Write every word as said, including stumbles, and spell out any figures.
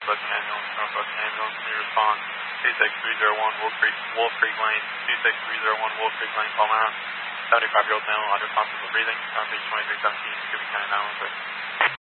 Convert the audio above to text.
Northwestern Ambulance, Northwestern Ambulance, can you respond? two six three zero one Wolf Creek, Wolf Creek Lane, two six three zero one Wolf Creek Lane, Palmyra. seventy-five-year-old male, under responsible breathing, Southeast twenty-three seventeen, Cuban County nine one six.